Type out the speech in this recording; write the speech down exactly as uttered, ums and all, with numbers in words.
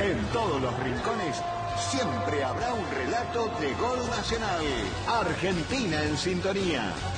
En todos los rincones siempre habrá un relato de gol nacional. Argentina en sintonía.